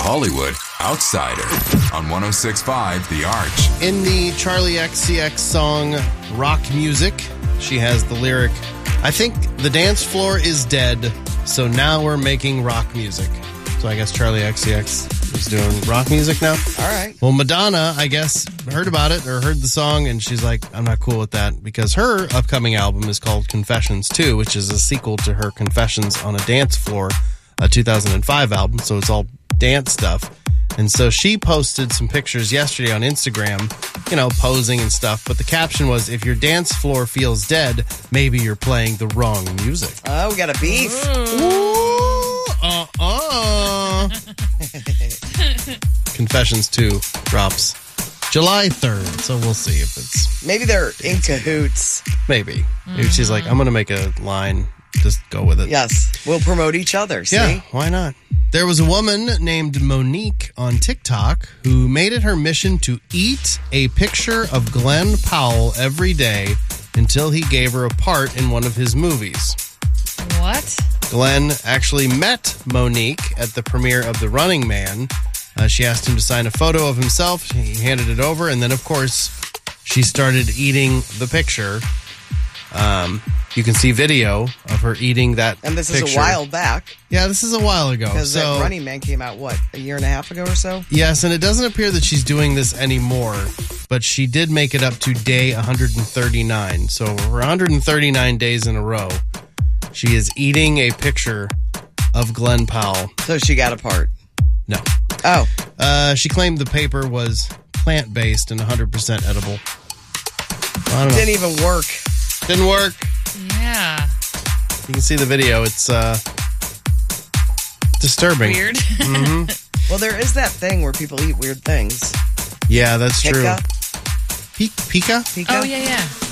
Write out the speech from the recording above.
Hollywood Outsider on 106.5 The Arch. In the Charlie XCX song Rock Music, she has the lyric, I think the dance floor is dead, so now we're making rock music. So I guess Charlie XCX is doing rock music now. All right. Well, Madonna, I guess, heard about it or heard the song, and she's like, I'm not cool with that, because her upcoming album is called Confessions 2, which is a sequel to her Confessions on a Dance Floor, a 2005 album, so it's all dance stuff. And so she posted some pictures yesterday on Instagram, posing and stuff, but the caption was, if your dance floor feels dead, maybe you're playing the wrong music. Oh, we got a beef. Confessions 2 drops July 3rd, so we'll see if it's... Maybe they're in cahoots. Maybe she's like, I'm going to make a line, just go with it. Yes, we'll promote each other, see? Yeah, why not? There was a woman named Monique on TikTok who made it her mission to eat a picture of Glenn Powell every day until he gave her a part in one of his movies. What? Glenn actually met Monique at the premiere of The Running Man. She asked him to sign a photo of himself. He handed it over, and then, of course, she started eating the picture. You can see video of her eating that picture. And this is a while back. Yeah, this is a while ago. Because that Running Man came out, a year and a half ago or so? Yes, and it doesn't appear that she's doing this anymore, but she did make it up to day 139. So for 139 days in a row, she is eating a picture of Glenn Powell. So she got a part? No. Oh. She claimed the paper was plant-based and 100% edible. I don't know. Didn't even work. Didn't work. Yeah. You can see the video. It's disturbing. Weird. Mm-hmm. Well, there is that thing where people eat weird things. Yeah, that's true. Pika? Pika? Pika? Oh, yeah.